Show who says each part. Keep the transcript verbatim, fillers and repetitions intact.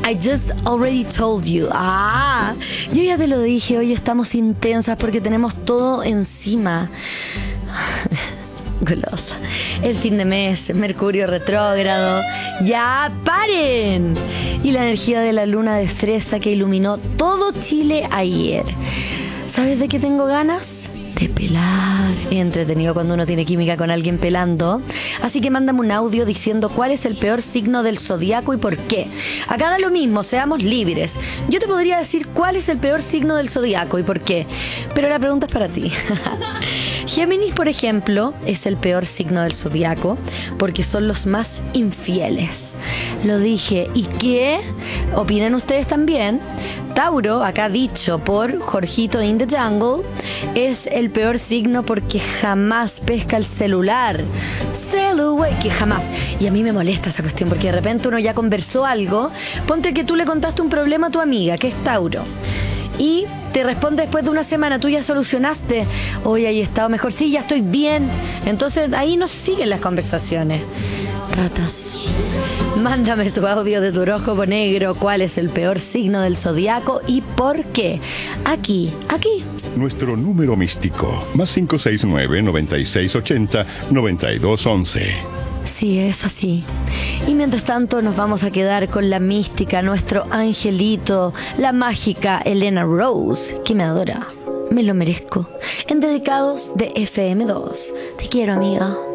Speaker 1: I just already told you. Ah, yo ya te lo dije, hoy estamos intensas porque tenemos todo encima. Golosa. El fin de mes, Mercurio retrógrado. ¡Ya paren! Y la energía de la luna de fresa que iluminó todo Chile ayer. ¿Sabes de qué tengo ganas? De pelar. Es entretenido cuando uno tiene química con alguien pelando. Así que mándame un audio diciendo cuál es el peor signo del zodiaco y por qué. Acá da lo mismo, seamos libres. Yo te podría decir cuál es el peor signo del zodiaco y por qué, pero la pregunta es para ti. Géminis, por ejemplo, es el peor signo del zodiaco porque son los más infieles. Lo dije. ¿Y qué? ¿Opinen ustedes también? Tauro, acá dicho por Jorgito in the Jungle, es el peor signo porque jamás pesca el celular. Celular, que jamás. Y a mí me molesta esa cuestión porque de repente uno ya conversó algo. Ponte que tú le contaste un problema a tu amiga, que es Tauro, y te responde después de una semana, tú ya solucionaste. Hoy he estado mejor, sí, ya estoy bien. Entonces ahí no siguen las conversaciones. Ratas. Mándame tu audio de tu horóscopo negro, cuál es el peor signo del zodiaco y por qué. Aquí, aquí.
Speaker 2: Nuestro número místico, más cinco seis nueve, noventa y seis ochenta, noventa y dos once.
Speaker 1: Sí, es así. Y mientras tanto nos vamos a quedar con la mística, nuestro angelito, la mágica Elena Rose, que me adora. Me lo merezco. En Dedicados de F M dos. Te quiero, amiga.